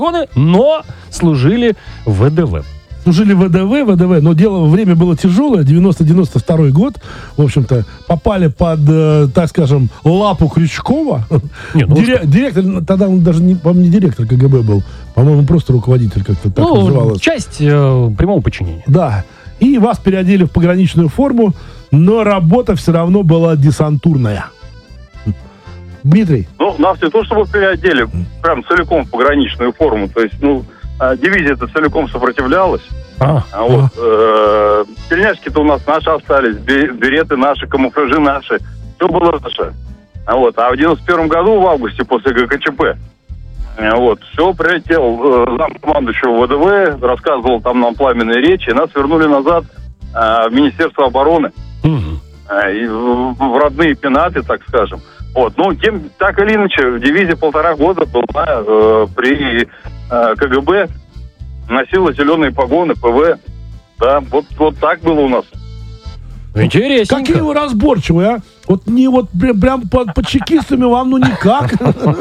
погоны, но служили в ВДВ. Служили в ВДВ, но время было тяжелое, 90-92 год, в общем-то, попали под, так скажем, лапу Крючкова. Директор, тогда он даже, по-моему, не директор КГБ был, по-моему, просто руководитель, как-то так называлось. Часть прямого подчинения. Да, и вас переодели в пограничную форму, но работа все равно была десантурная. Дмитрий? Нас не то чтобы переодели, прям целиком в пограничную форму, то есть, дивизия-то целиком сопротивлялась. Тельняшки-то у нас наши остались, береты наши, камуфляжи наши. Все было наше. А в 91 году, в августе, после ГКЧП, все прилетел замкомандующего ВДВ, рассказывал там нам пламенные речи, и нас вернули назад в Министерство обороны. И в родные пенаты, так скажем. Так или иначе, дивизия 1,5 года была при КГБ, носила зеленые погоны, ПВ. Да, вот так было у нас. Интересненько. Какие вы разборчивые, а? Прям под чекистами вам, никак.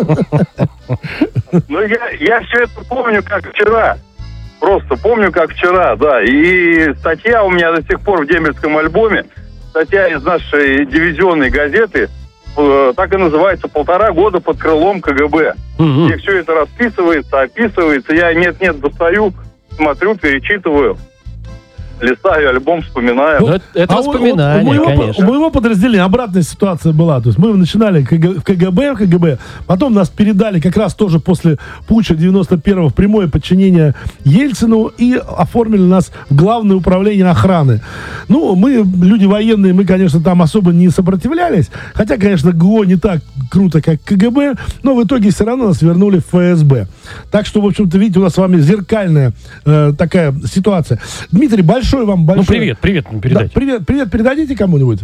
Я все это помню как вчера. Просто помню как вчера, да. И статья у меня до сих пор в дембельском альбоме, статья из нашей дивизионной газеты, так и называется, 1,5 года под крылом КГБ. Где все это расписывается, описывается. Я нет-нет достаю, смотрю, перечитываю, листаю альбом, вспоминаю. Это воспоминания, конечно. У моего подразделения обратная ситуация была. То есть мы начинали в КГБ, потом нас передали как раз тоже после путча 91-го в прямое подчинение Ельцину и оформили нас в Главное управление охраны. Мы, люди военные, мы, конечно, там особо не сопротивлялись, хотя, конечно, ГО не так круто, как КГБ, но в итоге все равно нас вернули в ФСБ. Так что, в общем-то, видите, у нас с вами зеркальная такая ситуация. Дмитрий, большой вам большой. Привет передайте. Да, привет передадите кому-нибудь?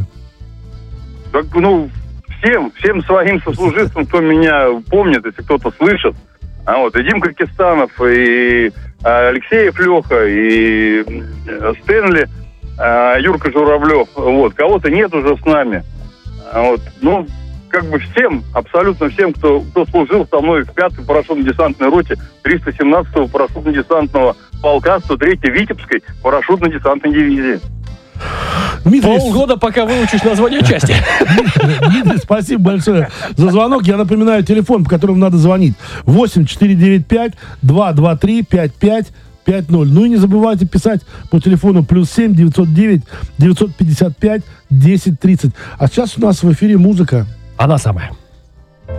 Всем своим сослуживцам, кто меня помнит, если кто-то слышит. И Димка Кистанов, и Алексеев Леха, и Стэнли, Юрка Журавлев. Кого-то нет уже с нами. Всем, абсолютно всем, кто служил со мной в 5-й парашютно-десантной роте 317-го парашютно-десантного полка 103-й Витебской парашютно-десантной дивизии. Дмитрий, полгода, пока выучишь название части. Дмитрий, спасибо большое за звонок. Я напоминаю, телефон, по которому надо звонить. 8-495-223-5550. И не забывайте писать по телефону +7 909 955 1030. А сейчас у нас в эфире музыка. Она самая.